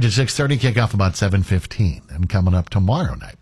Brainerd at 6:30, kickoff about 7:15. And coming up tomorrow night,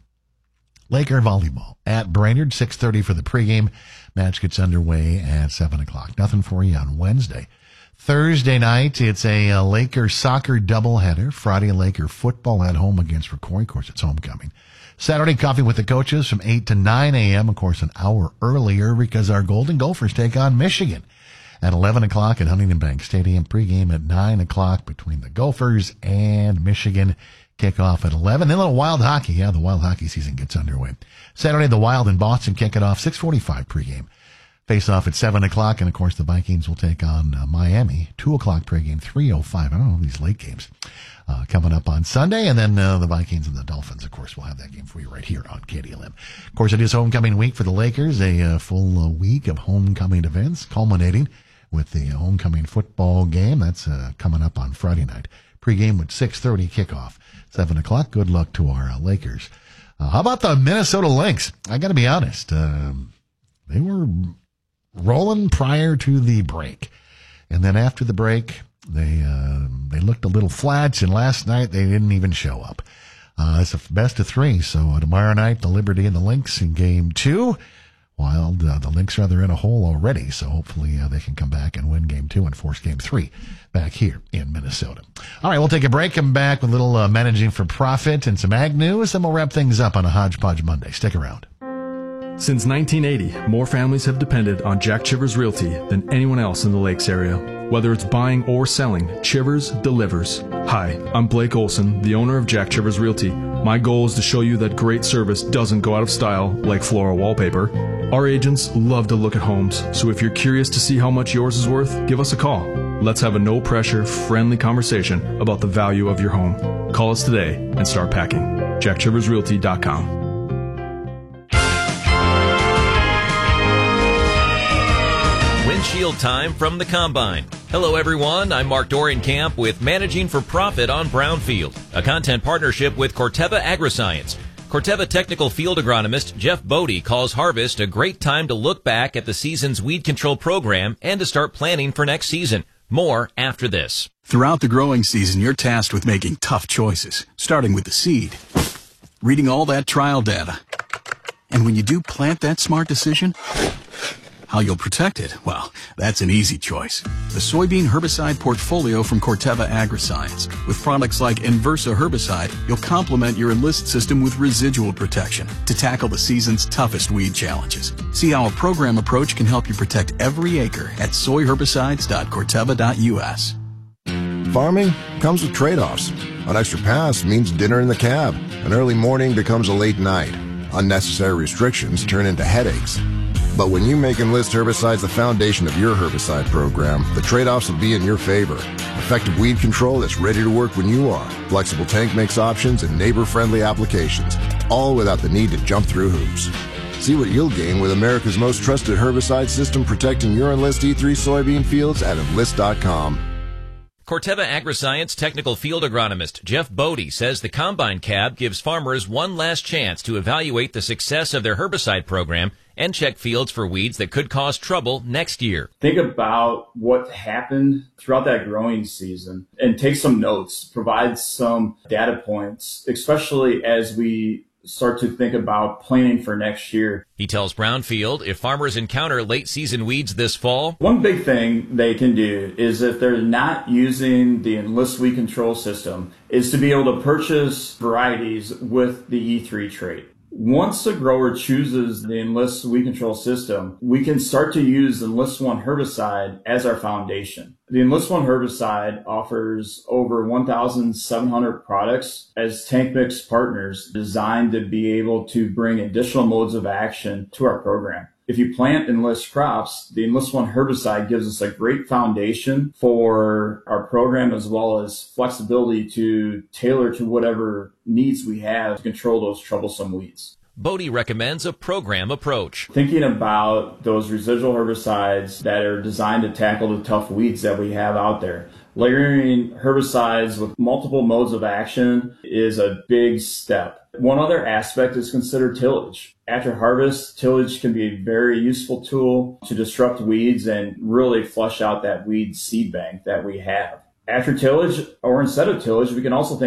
Laker volleyball at Brainerd, 6:30 for the pregame. Match gets underway at 7 o'clock. Nothing for you on Wednesday. Thursday night, it's a Laker soccer doubleheader. Friday, Laker football at home against Rocori. Of course, it's homecoming. Saturday, coffee with the coaches from 8 to 9 a.m., of course, an hour earlier because our Golden Gophers take on Michigan at 11 o'clock at Huntington Bank Stadium. Pregame at 9 o'clock between the Gophers and Michigan. Kickoff at 11. Then a little Wild hockey. Yeah, the Wild hockey season gets underway. Saturday, the Wild in Boston kick it off 6:45 pregame. Face off at 7 o'clock. And, of course, the Vikings will take on Miami. 2 o'clock pregame, 3:05. I don't know these late games coming up on Sunday. And then the Vikings and the Dolphins, of course, will have that game for you right here on KDLM. Of course, it is homecoming week for the Lakers. A full week of homecoming events culminating with the homecoming football game. That's coming up on Friday night. Pregame with 6:30 kickoff. 7 o'clock. Good luck to our Lakers. How about the Minnesota Lynx? I got to be honest. They were rolling prior to the break. And then after the break, they looked a little flat. And last night, they didn't even show up. It's a best of 3. So tomorrow night, the Liberty and the Lynx in game 2. Wild, the Lynx are in a hole already, so hopefully they can come back and win game 2 and force game 3 back here in Minnesota. All right, we'll take a break. Come back with a little managing for profit and some ag news, and we'll wrap things up on a Hodgepodge Monday. Stick around. Since 1980, more families have depended on Jack Chivers Realty than anyone else in the Lakes area. Whether it's buying or selling, Chivers delivers. Hi, I'm Blake Olson, the owner of Jack Chivers Realty. My goal is to show you that great service doesn't go out of style like floral wallpaper. Our agents love to look at homes, so if you're curious to see how much yours is worth, give us a call. Let's have a no-pressure, friendly conversation about the value of your home. Call us today and start packing. JackChiversRealty.com. Windshield time from the Combine. Hello everyone, I'm Mark Dorian-Camp with Managing for Profit on Brownfield, a content partnership with Corteva Agriscience. Corteva technical field agronomist Jeff Bodie calls harvest a great time to look back at the season's weed control program and to start planning for next season. More after this. Throughout the growing season, you're tasked with making tough choices, starting with the seed, reading all that trial data. And when you do plant that smart decision, how you'll protect it? Well, that's an easy choice. The soybean herbicide portfolio from Corteva Agriscience. With products like Inversa herbicide, you'll complement your Enlist system with residual protection to tackle the season's toughest weed challenges. See how a program approach can help you protect every acre at soyherbicides.corteva.us. Farming comes with trade-offs. An extra pass means dinner in the cab. An early morning becomes a late night. Unnecessary restrictions turn into headaches. But when you make Enlist herbicides the foundation of your herbicide program, the trade-offs will be in your favor. Effective weed control that's ready to work when you are. Flexible tank mix options and neighbor-friendly applications, all without the need to jump through hoops. See what you'll gain with America's most trusted herbicide system protecting your Enlist E3 soybean fields at Enlist.com. Corteva Agriscience technical field agronomist Jeff Bodie says the Combine Cab gives farmers one last chance to evaluate the success of their herbicide program and check fields for weeds that could cause trouble next year. Think about what happened throughout that growing season and take some notes, provide some data points, especially as we start to think about planning for next year. He tells Brownfield if farmers encounter late season weeds this fall, one big thing they can do is if they're not using the Enlist weed control system is to be able to purchase varieties with the E3 trait. Once the grower chooses the Enlist weed control system, we can start to use the Enlist One herbicide as our foundation. The Enlist One herbicide offers over 1,700 products as tank mix partners designed to be able to bring additional modes of action to our program. If you plant Enlist crops, the Enlist One herbicide gives us a great foundation for our program as well as flexibility to tailor to whatever needs we have to control those troublesome weeds. Bodie recommends a program approach. Thinking about those residual herbicides that are designed to tackle the tough weeds that we have out there. Layering herbicides with multiple modes of action is a big step. One other aspect is consider tillage. After harvest, tillage can be a very useful tool to disrupt weeds and really flush out that weed seed bank that we have. After tillage or instead of tillage, we can also think